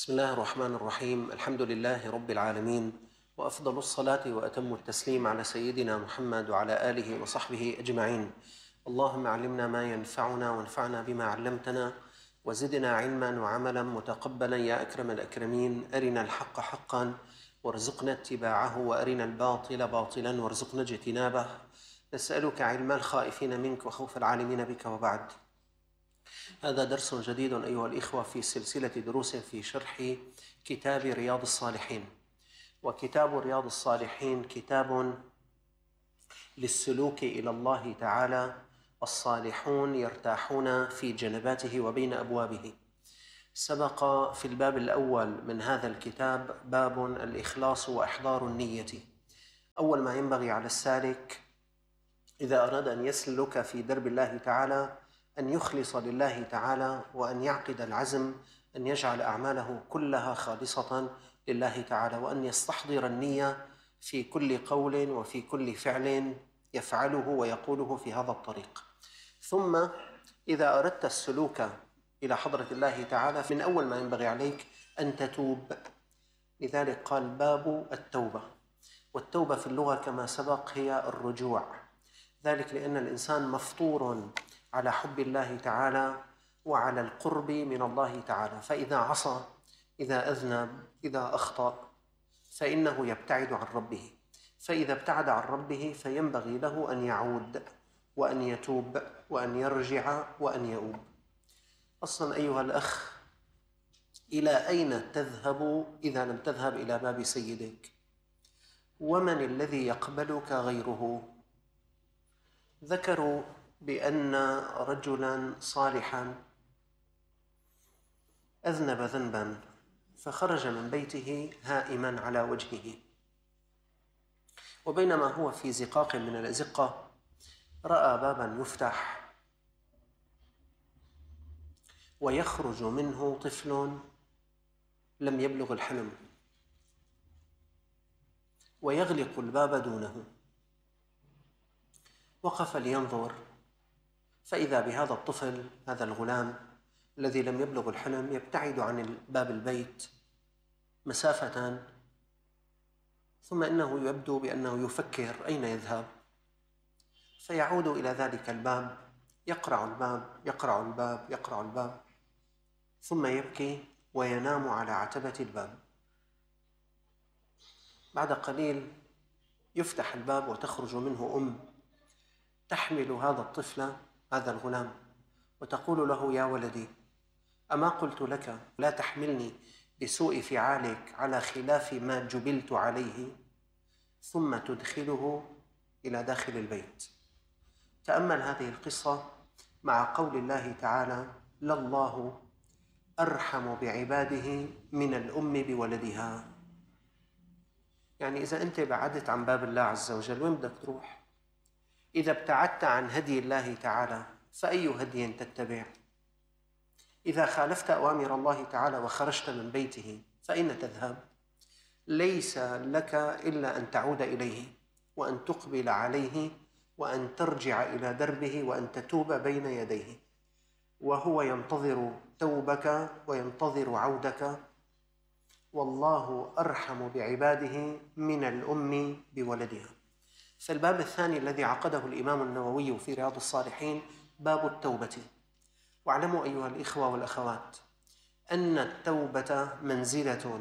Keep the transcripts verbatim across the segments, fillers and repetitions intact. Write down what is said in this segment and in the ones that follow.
بسم الله الرحمن الرحيم. الحمد لله رب العالمين، وأفضل الصلاة وأتم التسليم على سيدنا محمد وعلى آله وصحبه أجمعين. اللهم علمنا ما ينفعنا وانفعنا بما علمتنا، وزدنا علما وعملا متقبلا يا أكرم الأكرمين. أرنا الحق حقا وارزقنا اتباعه، وأرنا الباطل باطلا وارزقنا اجتنابه. نسألك علم الخائفين منك وخوف العالمين بك، وبعد. هذا درس جديد أيها الإخوة في سلسلة دروس في شرح كتاب رياض الصالحين. وكتاب رياض الصالحين كتاب للسلوك إلى الله تعالى، الصالحون يرتاحون في جنباته وبين أبوابه. سبق في الباب الأول من هذا الكتاب باب الإخلاص وإحضار النية. أول ما ينبغي على السالك إذا أراد أن يسلك في درب الله تعالى أن يخلص لله تعالى، وأن يعقد العزم أن يجعل أعماله كلها خالصة لله تعالى، وأن يستحضر النية في كل قول وفي كل فعل يفعله ويقوله في هذا الطريق. ثم إذا أردت السلوك إلى حضرة الله تعالى من أول ما ينبغي عليك أن تتوب. لذلك قال باب التوبة. والتوبة في اللغة كما سبق هي الرجوع، ذلك لأن الإنسان مفطور على حب الله تعالى وعلى القرب من الله تعالى، فإذا عصى، إذا أذنب، إذا أخطأ فإنه يبتعد عن ربه، فإذا ابتعد عن ربه فينبغي له أن يعود وأن يتوب وأن يرجع وأن يؤوب. أصلا أيها الأخ، إلى أين تذهب إذا لم تذهب إلى باب سيدك؟ ومن الذي يقبلك غيره؟ ذكروا بأن رجلا صالحا أذنب ذنبا فخرج من بيته هائما على وجهه، وبينما هو في زقاق من الأزقة رأى بابا يفتح ويخرج منه طفل لم يبلغ الحلم، ويغلق الباب دونه. وقف لينظر، فإذا بهذا الطفل، هذا الغلام الذي لم يبلغ الحلم، يبتعد عن باب البيت مسافة، ثم إنه يبدو بأنه يفكر أين يذهب، فيعود إلى ذلك الباب، يقرع الباب يقرع الباب يقرع الباب، ثم يبكي وينام على عتبة الباب. بعد قليل يفتح الباب وتخرج منه أم تحمل هذا الطفل، هذا الغلام، وتقول له: يا ولدي، أما قلت لك لا تحملني بسوء فعالك على خلاف ما جبلت عليه؟ ثم تدخله إلى داخل البيت. تأمل هذه القصة مع قول الله تعالى: لله أرحم بعباده من الأم بولدها. يعني إذا أنت بعدت عن باب الله عز وجل، وين بدك تروح؟ إذا ابتعدت عن هدي الله تعالى فأي هدي تتبع؟ إذا خالفت أوامر الله تعالى وخرجت من بيته فأين تذهب؟ ليس لك إلا أن تعود إليه، وأن تقبل عليه، وأن ترجع إلى دربه، وأن تتوب بين يديه، وهو ينتظر توبك وينتظر عودك. والله أرحم بعباده من الأم بولدها. فالباب الثاني الذي عقده الإمام النووي في رياض الصالحين باب التوبة. واعلموا أيها الإخوة والأخوات أن التوبة منزلة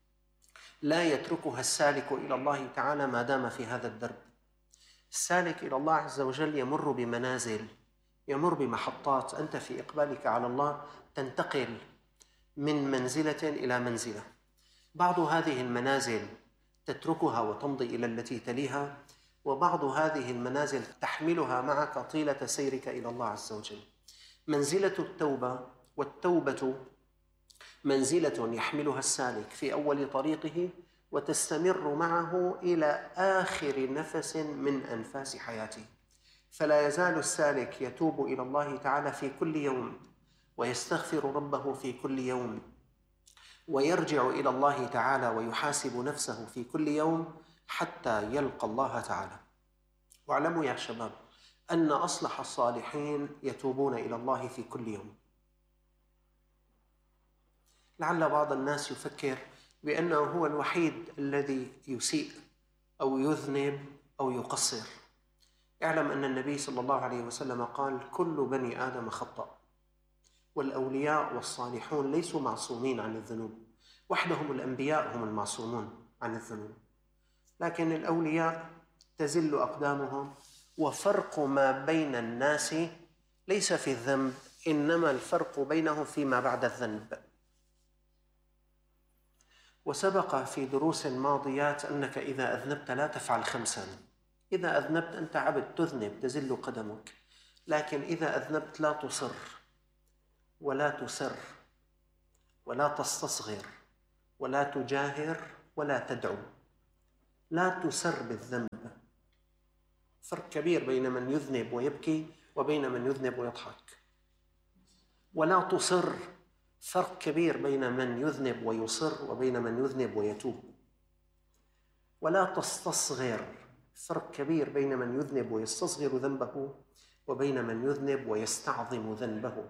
لا يتركها السالك إلى الله تعالى ما دام في هذا الدرب. السالك إلى الله عز وجل يمر بمنازل، يمر بمحطات. أنت في إقبالك على الله تنتقل من منزلة إلى منزلة، بعض هذه المنازل تتركها وتمضي إلى التي تليها، وبعض هذه المنازل تحملها معك طيلة سيرك إلى الله عز وجل. منزلة التوبة، والتوبة منزلة يحملها السالك في أول طريقه وتستمر معه إلى آخر نفس من أنفاس حياته. فلا يزال السالك يتوب إلى الله تعالى في كل يوم، ويستغفر ربه في كل يوم، ويرجع إلى الله تعالى ويحاسب نفسه في كل يوم حتى يلقى الله تعالى. واعلموا يا شباب أن أصلح الصالحين يتوبون إلى الله في كل يوم. لعل بعض الناس يفكر بأنه هو الوحيد الذي يسيء أو يذنب أو يقصر. اعلم أن النبي صلى الله عليه وسلم قال: كل بني آدم خطأ، والأولياء والصالحون ليسوا معصومين عن الذنوب، وحدهم الأنبياء هم المعصومون عن الذنوب. لكن الأولياء تزل أقدامهم، وفرق ما بين الناس ليس في الذنب، إنما الفرق بينهم فيما بعد الذنب. وسبق في دروس ماضيات أنك إذا أذنبت لا تفعل خمسا. إذا أذنبت أنت عبد تذنب، تزل قدمك، لكن إذا أذنبت لا تصر ولا تسر ولا تستصغر ولا تجاهر ولا تدعو. لا تسر بالذنب. فرق كبير بين من يذنب ويبكي وبين من يذنب ويضحك. ولا تصر، فرق كبير بين من يذنب ويصر وبين من يذنب ويتوب. ولا تستصغر، فرق كبير بين من يذنب ويستصغر ذنبه وبين من يذنب ويستعظم ذنبه.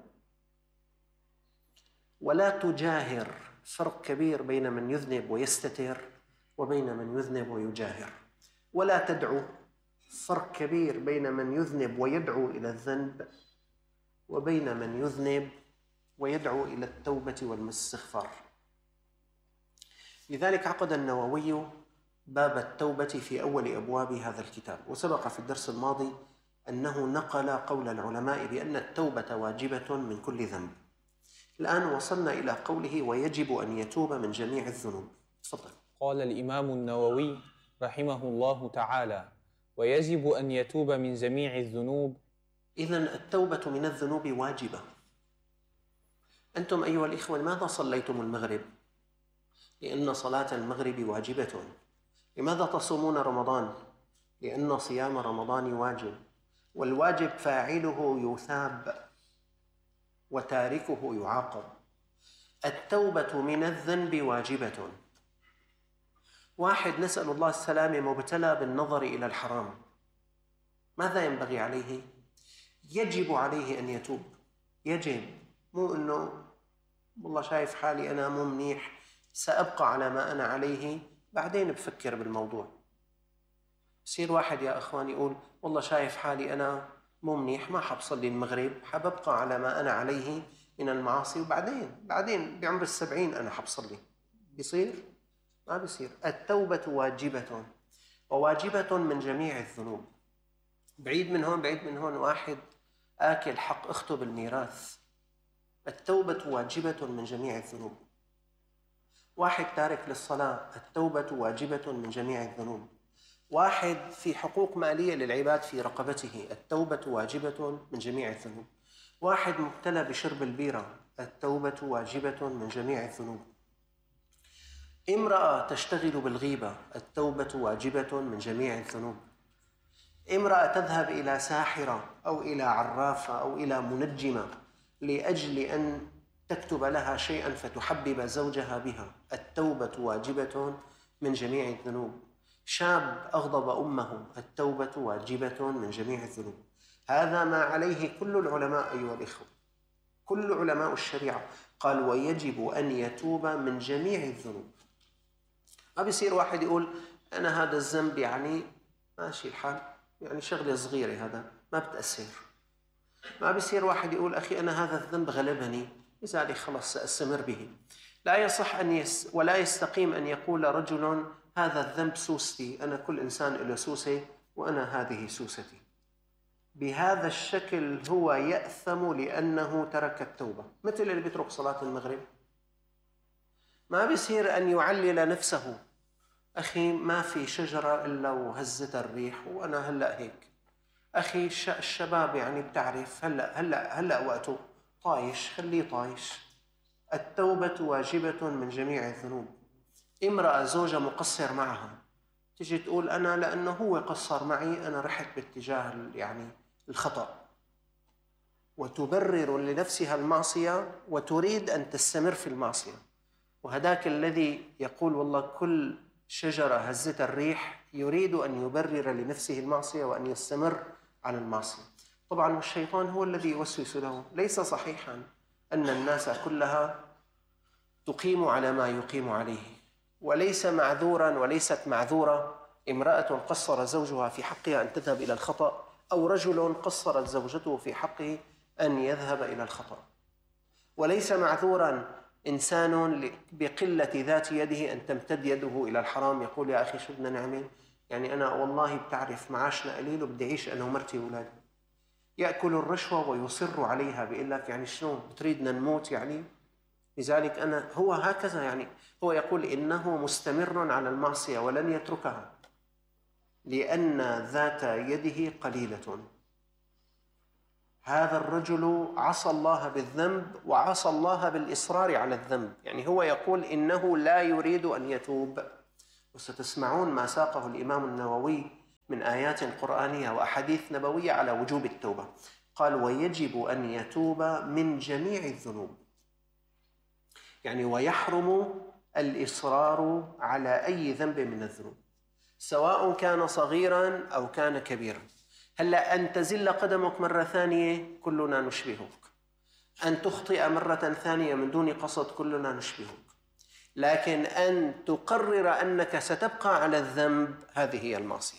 ولا تجاهر، فرق كبير بين من يذنب ويستتر وبين من يذنب ويجاهر. ولا تدعو، فرق كبير بين من يذنب ويدعو إلى الذنب وبين من يذنب ويدعو إلى التوبة والاستغفار. لذلك عقد النووي باب التوبة في أول أبواب هذا الكتاب. وسبق في الدرس الماضي أنه نقل قول العلماء بأن التوبة واجبة من كل ذنب. الآن وصلنا إلى قوله: ويجب أن يتوب من جميع الذنوب. تفضل. قال الإمام النووي رحمه الله تعالى: ويجب أن يتوب من جميع الذنوب. إذن التوبة من الذنوب واجبة. أنتم أيها الإخوة لماذا صليتم المغرب؟ لأن صلاة المغرب واجبة. لماذا تصومون رمضان؟ لأن صيام رمضان واجب، والواجب فاعله يثاب وتاركه يعاقب. التوبة من الذنب واجبة. واحد نسأل الله السلامة مبتلى بالنظر إلى الحرام، ماذا ينبغي عليه؟ يجب عليه أن يتوب. يجب، مو أنه والله شايف حالي أنا مو منيح سأبقى على ما أنا عليه بعدين بفكر بالموضوع. يصير واحد يا أخوان يقول والله شايف حالي أنا مو منيح ما حبصلي المغرب، حببقى على ما أنا عليه من المعاصي، وبعدين بعدين بعمر السبعين أنا حبصلي. بيصير؟ ما بيصير. التوبة واجبة، وواجبة من جميع الذنوب. بعيد من هون بعيد من هون واحد آكل حق أخته بالميراث. التوبة واجبة من جميع الذنوب. واحد تارك للصلاة، التوبة واجبة من جميع الذنوب. واحد في حقوق مالية للعباد في رقبته، التوبة واجبة من جميع الذنوب. واحد مبتلى بشرب البيرة، التوبة واجبة من جميع الذنوب. امرأة تشتغل بالغيبة، التوبة واجبة من جميع الذنوب. امرأة تذهب إلى ساحرة أو إلى عرافة أو إلى منجمة لأجل أن تكتب لها شيئا فتحبب زوجها بها، التوبة واجبة من جميع الذنوب. شاب أغضب أمه، التوبة واجبة من جميع الذنوب. هذا ما عليه كل العلماء أيها الإخوة، كل علماء الشريعة. قال ويجب أن يتوب من جميع الذنوب. ما بيصير واحد يقول أنا هذا الذنب يعني ماشي الحال، يعني شغلة صغيرة هذا ما بتأثر. ما بيصير واحد يقول أخي أنا هذا الذنب غلبني لذلك خلص سأستمر به. لا يصح أن يس ولا يستقيم أن يقول رجل هذا الذنب سوستي، أنا كل إنسان له سوسة وأنا هذه سوستي. بهذا الشكل هو يأثم لأنه ترك التوبة، مثل اللي بيترك صلاة المغرب. ما بيصير أن يعلل نفسه أخي ما في شجرة إلا وهزت الريح وأنا هلأ هيك. أخي الشباب يعني بتعرف هلأ هلأ هلأ وقته طايش، خليه طايش. التوبة واجبة من جميع الذنوب. امرأة زوجة مقصر معها تجي تقول أنا لأنه هو قصر معي أنا رحت باتجاه يعني الخطأ، وتبرر لنفسها المعصية وتريد أن تستمر في المعصية. وهذاك الذي يقول والله كل شجرة هزت الريح يريد أن يبرر لنفسه المعصية وأن يستمر على المعصية. طبعا الشيطان هو الذي يوسوس له. ليس صحيحا أن الناس كلها تقيم على ما يقيم عليه. وليس معذورا وليست معذورة امرأة قصر زوجها في حقها أن تذهب إلى الخطأ، أو رجل قصرت زوجته في حقه أن يذهب إلى الخطأ. وليس معذورا إنسان بقلة ذات يده أن تمتد يده إلى الحرام، يقول يا أخي شو بدنا نعمل؟ يعني أنا والله بتعرف معاشنا قليل وبدي أعيش أنا ومرتي وأولادي. يأكل الرشوة ويصر عليها، بيقول لك يعني شنو بتريدنا نموت يعني؟ لذلك أنا هو هكذا، يعني هو يقول إنه مستمر على المعصية ولن يتركها لأن ذات يده قليلة. هذا الرجل عصى الله بالذنب وعصى الله بالإصرار على الذنب، يعني هو يقول إنه لا يريد أن يتوب. وستسمعون ما ساقه الإمام النووي من آيات قرآنية وأحاديث نبوية على وجوب التوبة. قال ويجب أن يتوب من جميع الذنوب، يعني ويحرم الإصرار على أي ذنب من الذنوب سواء كان صغيرا أو كان كبيرا. هلأ أن تزل قدمك مرة ثانية كلنا نشبهك، أن تخطئ مرة ثانية من دون قصد كلنا نشبهك، لكن أن تقرر أنك ستبقى على الذنب هذه هي المعصية.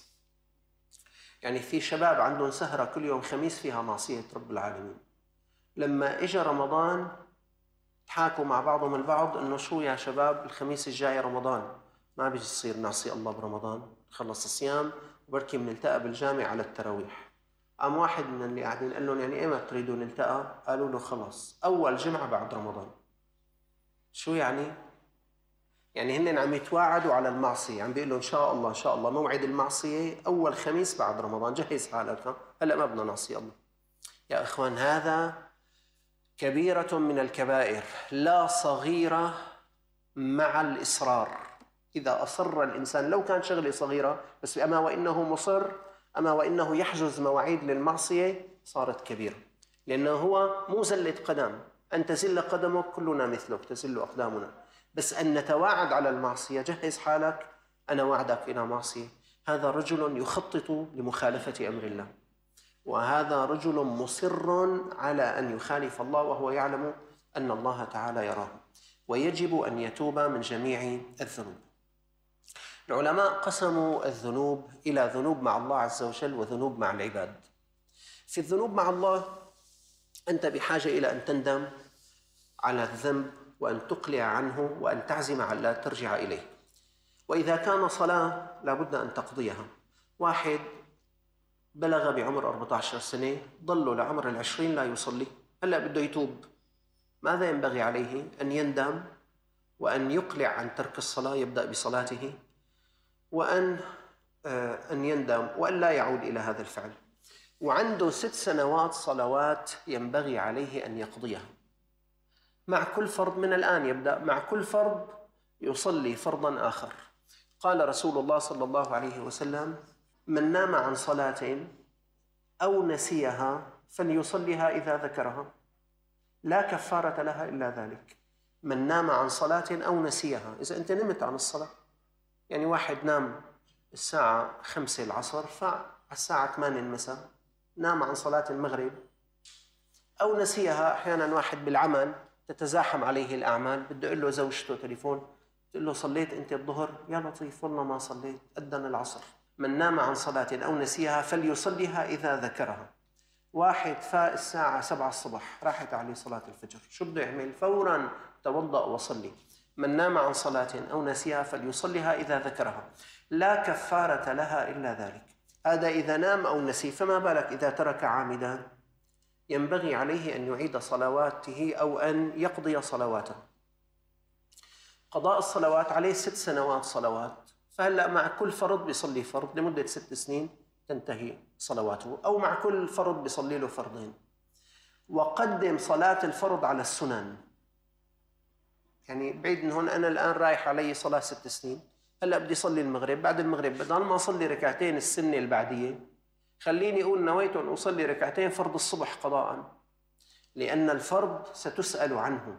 يعني في شباب عندهم سهرة كل يوم خميس فيها معصية رب العالمين، لما إجا رمضان تحاكوا مع بعضهم البعض إنه شو يا شباب الخميس الجاي رمضان، ما بيجي يصير نعصي الله برمضان، خلص الصيام وبركي بنلتقى بالجامع على التراويح. قام واحد من اللي قاعدين قال لهم يعني إيمتى تريدوا نلتقى؟ قالوا له خلص أول جمعة بعد رمضان. شو يعني؟ يعني هن عم يتواعدوا على المعصية، عم بيقولوا إن شاء الله إن شاء الله موعد المعصية أول خميس بعد رمضان، جهز حالك هلأ ما بدنا نعصي الله. يا إخوان هذا كبيرة من الكبائر لا صغيرة مع الإصرار. إذا أصر الإنسان لو كان شغلة صغيرة بس أما وإنه مصر، أما وإنه يحجز مواعيد للمعصية صارت كبيرة، لأنه هو مو زلة قدم. أن تزل قدمك كلنا مثلك تزل أقدامنا، بس أن نتواعد على المعصية جهز حالك أنا وعدك إلى معصية. هذا رجل يخطط لمخالفة أمر الله، وهذا رجل مصر على أن يخالف الله وهو يعلم أن الله تعالى يراه، ويجب أن يتوب من جميع الذنوب. العلماء قسموا الذنوب إلى ذنوب مع الله عز وجل وذنوب مع العباد. في الذنوب مع الله أنت بحاجة إلى أن تندم على الذنب وأن تقلع عنه وأن تعزم على لا ترجع إليه. وإذا كان صلاة لابد أن تقضيها. واحد بلغ بعمر أربعة عشر سنة ضل لعمر العشرين لا يصلي، هلأ بده يتوب، ماذا ينبغي عليه؟ أن يندم وأن يقلع عن ترك الصلاة، يبدأ بصلاته، وأن أن يندم وأن لا يعود إلى هذا الفعل. وعنده ست سنوات صلوات ينبغي عليه أن يقضيها مع كل فرض. من الآن يبدأ مع كل فرض يصلي فرضا آخر. قال رسول الله صلى الله عليه وسلم من نام عن صلاة أو نسيها فليصليها إذا ذكرها لا كفارة لها إلا ذلك. من نام عن صلاة أو نسيها، إذا أنت نمت عن الصلاة، يعني واحد نام الساعة خمسة العصر فالساعة ثمانية المساء نام عن صلاة المغرب، أو نسيها. أحيانا واحد بالعمل تتزاحم عليه الأعمال، بده يقول له زوجته تليفون تقول له صليت أنت الظهر؟ يا لطيف والله ما صليت، أذن العصر. من نام عن صلاة أو نسيها فليصليها إذا ذكرها. واحد فاء الساعة سبعة الصبح راحت عليه صلاة الفجر، شو بده يعمل؟ فورا توضأ وصلي. من نام عن صلاة أو نسيها فليصليها إذا ذكرها لا كفارة لها إلا ذلك. هذا إذا نام أو نسي، فما بالك إذا ترك عامدا؟ ينبغي عليه أن يعيد صلواته أو أن يقضي صلواته. قضاء الصلوات عليه ست سنوات صلوات، فهلأ مع كل فرض بيصلي فرض لمدة ست سنين تنتهي صلواته، أو مع كل فرض بيصلي له فرضين. وقدم صلاة الفرض على السنن، يعني بعيد من هون أنا الآن رايح علي صلاة ست سنين، هلأ بدي صلي المغرب، بعد المغرب بدل ما أصلي ركعتين السنة البعدية خليني أقول نويت أن أصلي ركعتين فرض الصبح قضاء، لأن الفرض ستسأل عنه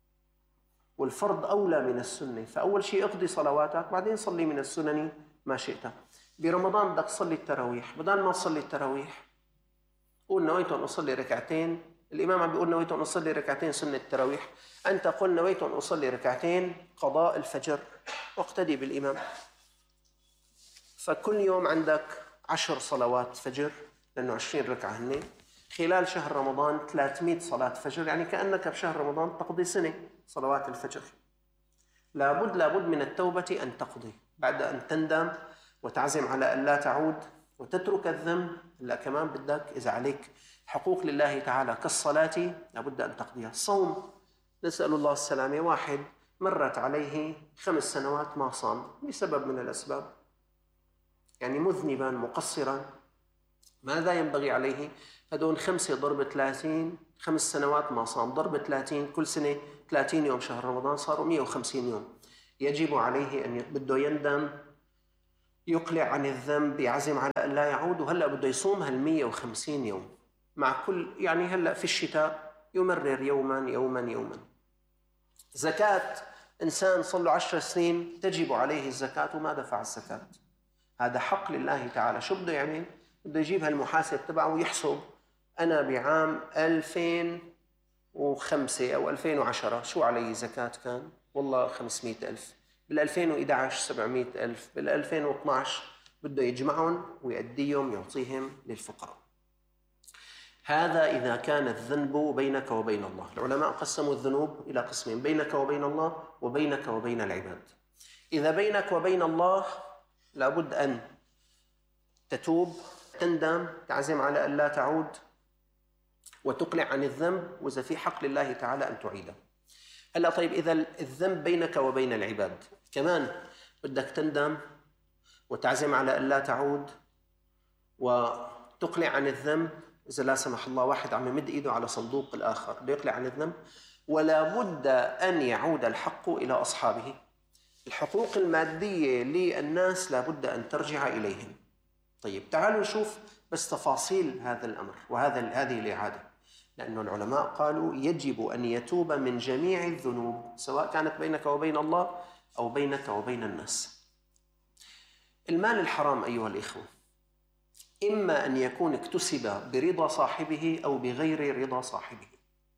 والفرض أولى من السنة. فأول شيء اقضي صلواتك بعدين صلي من السنن ما شئت. برمضان بدك تصلي التراويح، بدل ما تصلي التراويح قول نويت أن أصلي ركعتين الإمام عم بيقول نويت أن أصلي ركعتين سنة التراويح، أنت قل نويت أن أصلي ركعتين قضاء الفجر، واقتدي بالإمام. فكل يوم عندك عشر صلوات فجر، لأنه عشرين ركعة هن خلال شهر رمضان، ثلاثمئة صلاة فجر، يعني كأنك بشهر رمضان تقضي سنة صلوات الفجر. لابد لابد من التوبة أن تقضي بعد أن تندم وتعزم على أن لا تعود وتترك الذنب. لا كمان بدك إذا عليك حقوق لله تعالى كالصلاة لابد أن تقضيها. الصوم نسأل الله السلامة، واحد مرت عليه خمس سنوات ما صام بسبب من الأسباب، يعني مذنبا مقصرا، ماذا ينبغي عليه؟ هدول خمسة ضرب ثلاثين، خمس سنوات ما صام ضرب ثلاثين، كل سنة ثلاثين يوم شهر رمضان صاروا مئة وخمسين يوم. يجب عليه أن بده يندم، يقلع عن الذنب، يعزم على أن لا يعود، وهلأ بده يصوم هالمئة وخمسين يوم مع كل، يعني هلأ في الشتاء يمرر يوما يوما يوما. زكاة إنسان صار له عشر سنين تجب عليه الزكاة وما دفع الزكاة، هذا حق لله تعالى. شو بده يعمل؟ بده يجيب هالمحاسب تبعه ويحسب أنا بعام ألفين وخمسة أو ألفين وعشرة شو علي زكاة كان؟ والله خمسمئة ألف، بالألفين وإحدى عشر سبعمئة ألف، بالألفين واثني عشر بده يجمعهم ويأديهم يعطيهم للفقراء. هذا إذا كان الذنب بينك وبين الله. العلماء قسموا الذنوب إلى قسمين: بينك وبين الله وبينك وبين العباد. إذا بينك وبين الله لابد أن تتوب، تندم، تعزم على أن لا تعود وتقلع عن الذنب، وإذا في حق لله تعالى أن تعيده. هلا طيب إذا الذنب بينك وبين العباد كمان بدك تندم وتعزم على أن لا تعود وتقلع عن الذنب. إذا لا سمح الله واحد عم يمد إيده على صندوق الآخر بده يقلع عن الذنب، ولا بد أن يعود الحق إلى أصحابه. الحقوق المادية للناس لا بد أن ترجع إليهم. طيب تعالوا نشوف بس تفاصيل هذا الأمر وهذا هذه الإعادة، لأن العلماء قالوا يجب أن يتوب من جميع الذنوب سواء كانت بينك وبين الله أو بينك وبين الناس. المال الحرام أيها الإخوة إما أن يكون اكتسب برضا صاحبه أو بغير رضا صاحبه.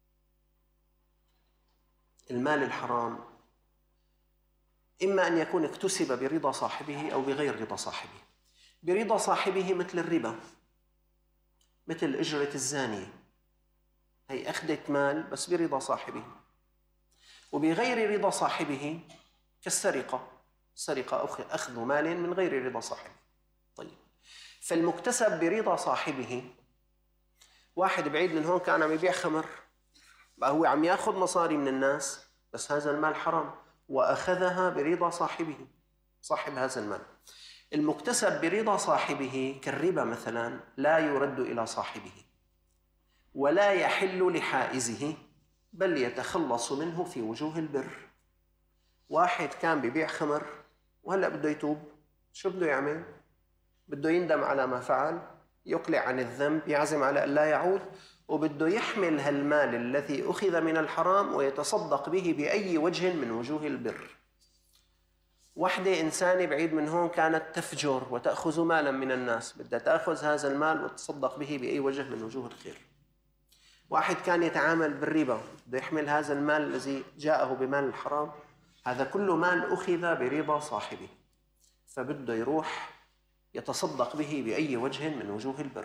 المال الحرام إما أن يكون اكتسب برضا صاحبه أو بغير رضا صاحبه. برضا صاحبه مثل الربا، مثل أجرة الزانية، هي أخذت مال بس برضا صاحبه. وبغير رضا صاحبه كالسرقة، سرقة أخذ مال من غير رضا صاحبه. طيب فالمكتسب برضا صاحبه، واحد بعيد من هون كان عم يبيع خمر، بقى هو عم ياخذ مصاري من الناس بس هذا المال حرام وأخذها برضا صاحبه، صاحب هذا المال. المكتسب برضا صاحبه كالربا مثلا لا يرد إلى صاحبه ولا يحل لحائزه بل يتخلص منه في وجوه البر. واحد كان ببيع خمر وهلأ بده يتوب، شو بده يعمل؟ بده يندم على ما فعل، يقلع عن الذنب، يعزم على أن لا يعود، وبده يحمل هالمال الذي أخذ من الحرام ويتصدق به بأي وجه من وجوه البر. وحدة إنسانة بعيد من هون كانت تفجر وتأخذ مالا من الناس، بدها تأخذ هذا المال وتصدق به بأي وجه من وجوه الخير. واحد كان يتعامل بالربا، بده يحمل هذا المال الذي جاءه بمال الحرام، هذا كله مال أخذ برضا صاحبه، فبده يروح يتصدق به بأي وجه من وجوه البر.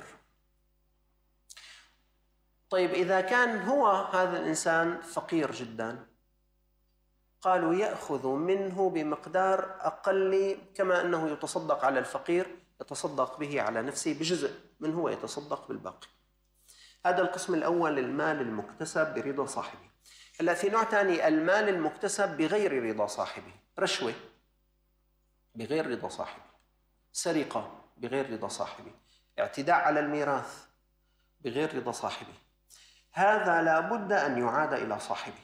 طيب إذا كان هو هذا الإنسان فقير جدا، قالوا يأخذ منه بمقدار أقل، كما أنه يتصدق على الفقير يتصدق به على نفسه بجزء منه ويتصدق بالباقي. هذا القسم الأول المال المكتسب برضا صاحبه. هلا في نوع ثاني المال المكتسب بغير رضا صاحبه، رشوة بغير رضا صاحبه، سرقة بغير رضا صاحبه، اعتداء على الميراث بغير رضا صاحبه. هذا لابد أن يعاد إلى صاحبه،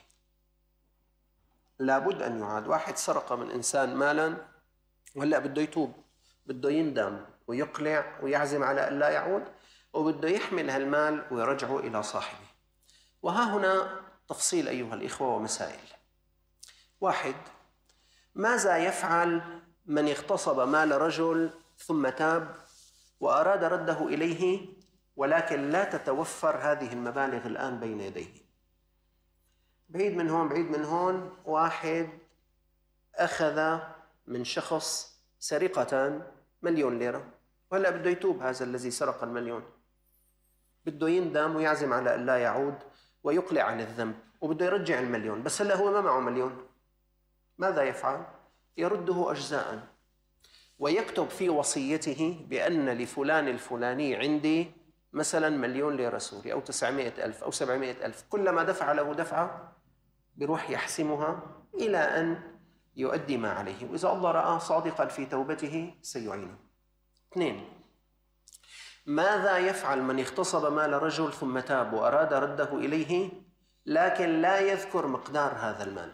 لابد أن يعاد. واحد سرق من إنسان مالا وهلأ بده يتوب، بده يندم ويقلع ويعزم على أن لا يعود، وبده يحمل هالمال ويرجعه إلى صاحبه. وها هنا تفصيل أيها الإخوة ومسائل. واحد، ماذا يفعل من اغتصب مال رجل ثم تاب وأراد رده إليه ولكن لا تتوفر هذه المبالغ الآن بين يديه. بعيد من هون بعيد من هون، واحد أخذ من شخص سرقة مليون ليرة، وهلأ بده يتوب هذا الذي سرق المليون، بده يندم ويعزم على أن لا يعود ويقلع عن الذنب، وبده يرجع المليون، بس هلأ هو ما معه مليون. ماذا يفعل؟ يرده أجزاء، ويكتب في وصيته بأن لفلان الفلاني عندي مثلا مليون ليرة سوري أو تسعمائة ألف أو سبعمائة ألف، كلما دفع له دفعة بروح يحسمها إلى أن يؤدي ما عليه، وإذا الله رأى صادقا في توبته سيعينه. اثنين، ماذا يفعل من اغتصب مال رجل ثم تاب وأراد رده إليه لكن لا يذكر مقدار هذا المال؟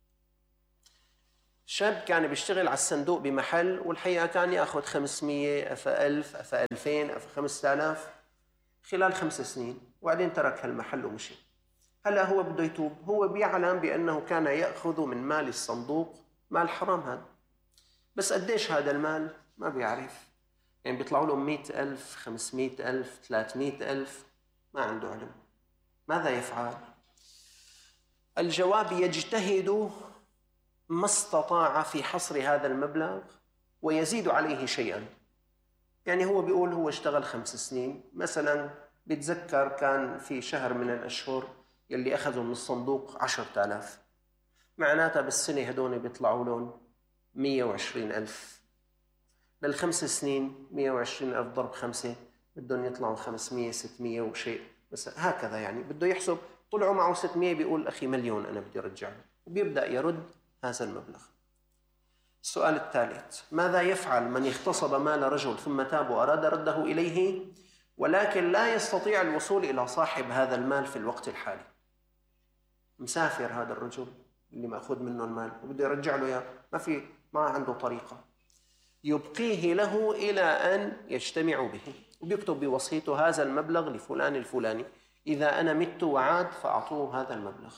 شاب كان بيشتغل على الصندوق بمحل، والحقيقة كان يأخذ خمسمية أفا ألف أفا ألفين أفا خمسة آلاف خلال خمس سنين، وبعدين ترك هالمحل ومشي. هلا هو بده يتوب، هو بيعلم بأنه كان يأخذ من مال الصندوق مال حرام هذا، بس قديش هذا المال ما بيعرف، يعني بيطلعوا له مئة ألف خمسمائة ألف ثلاثمائة ألف، ما عنده علم. ماذا يفعل؟ الجواب يجتهد ما استطاع في حصر هذا المبلغ ويزيد عليه شيئا. يعني هو بيقول هو اشتغل خمس سنين مثلا، بيتذكر كان في شهر من الأشهر يلي أخذوا من الصندوق عشرة آلاف، معناتها بالسنة هدول بيطلعوا لهم مئة وعشرين ألف، بالخمس سنين مئة وعشرين ألف ضرب خمسة بدهم يطلعوا خمسمائة ستمائة وشيء، بس هكذا يعني بده يحسب. طلعوا معه ستمائة، بيقول أخي مليون أنا بدي أرجعه، وبيبدأ يرد هذا المبلغ. السؤال الثالث، ماذا يفعل من اغتصب مال رجل ثم تاب وأراد رده إليه ولكن لا يستطيع الوصول إلى صاحب هذا المال في الوقت الحالي؟ مسافر هذا الرجل اللي مأخذ منه المال وبده يرجع له إياه، ما في ما عنده طريقة، يبقيه له إلى أن يجتمع به، وبيكتب بوصيته هذا المبلغ لفلان الفلاني، إذا أنا مت وعاد فأعطوه هذا المبلغ.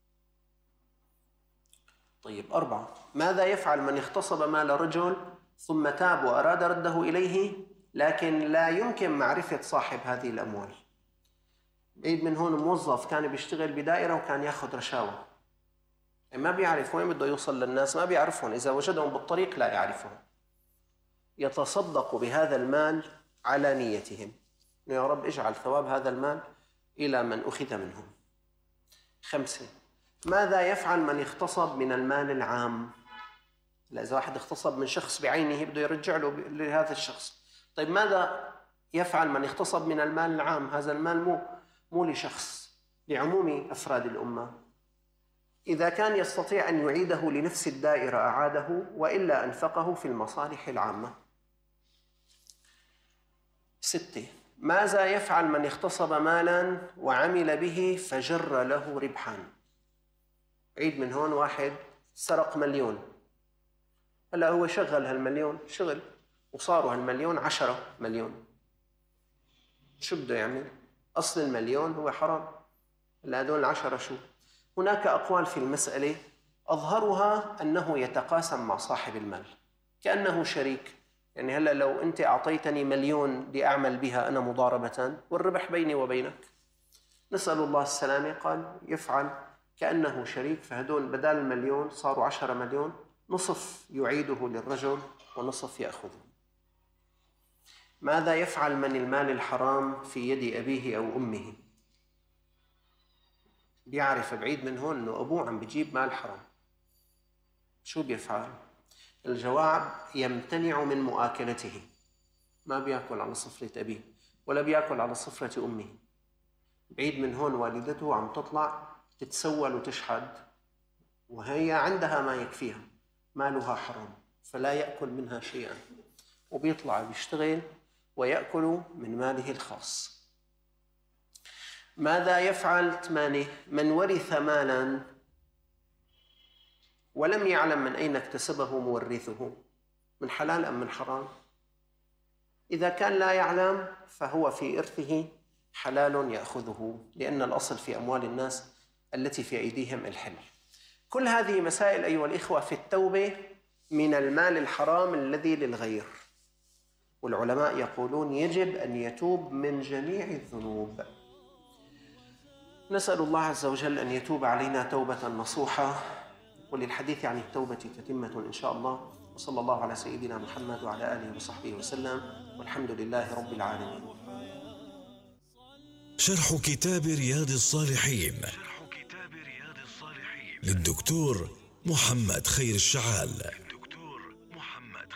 طيب أربعة، ماذا يفعل من اغتصب مال رجل ثم تاب وأراد رده إليه لكن لا يمكن معرفة صاحب هذه الأموال؟ بعيد من هون، موظف كان بيشتغل بدائرة وكان ياخذ رشاوى، ما بيعرف وين بده يوصل للناس، ما بيعرفهم، إذا وجدهم بالطريق لا يعرفهم، يتصدق بهذا المال على نيتهم، يا رب اجعل ثواب هذا المال إلى من أخذ منهم. خمسة، ماذا يفعل من اغتصب من المال العام؟ لا، إذا واحد اغتصب من شخص بعينه بده يرجع له لهذا الشخص. طيب ماذا يفعل من اغتصب من المال العام؟ هذا المال مو مو لشخص، لعموم أفراد الأمة. إذا كان يستطيع أن يعيده لنفس الدائرة أعاده، وإلا أنفقه في المصالح العامة. ستة، ماذا يفعل من اغتصب مالا وعمل به فجر له ربحا؟ عيد من هون، واحد سرق مليون، هلا هو شغل هالمليون شغل وصاروا هالمليون عشرة مليون، شو بده يعمل؟ أصل المليون هو حرام، هلا هدول العشرة شو؟ هناك أقوال في المسألة، أظهرها أنه يتقاسم مع صاحب المال كأنه شريك، يعني هلا لو أنت أعطيتني مليون لأعمل بها أنا مضاربة والربح بيني وبينك، نسأل الله السلامة، قال يفعل كأنه شريك، فهدول بدال المليون صاروا عشرة مليون، نصف يعيده للرجل ونصف يأخذه. ماذا يفعل من المال الحرام في يد أبيه أو أمه؟ بيعرف بعيد من هون أنه أبوه عم بيجيب مال حرام، شو بيفعل؟ الجواب يمتنع من مؤاكلته، ما بيأكل على صفرة أبيه ولا بيأكل على صفرة أمه. بعيد من هون، والدته عم تطلع تتسول وتشحد وهي عندها ما يكفيها، مالها حرام، فلا يأكل منها شيئا، وبيطلع بيشتغل ويأكل من ماله الخاص. ماذا يفعل؟ ثمانية، من ورث مالا ولم يعلم من أين اكتسبه مورثه، من حلال أم من حرام؟ إذا كان لا يعلم فهو في إرثه حلال يأخذه، لأن الأصل في أموال الناس التي في أيديهم الحل. كل هذه مسائل أيها الإخوة في التوبة من المال الحرام الذي للغير. والعلماء يقولون يجب أن يتوب من جميع الذنوب. نسأل الله عز وجل أن يتوب علينا توبة نصوحة، وللحديث عن التوبة تتمة إن شاء الله. وصلى الله على سيدنا محمد وعلى آله وصحبه وسلم، والحمد لله رب العالمين. شرح كتاب رياض الصالحين للدكتور محمد خير الشعال.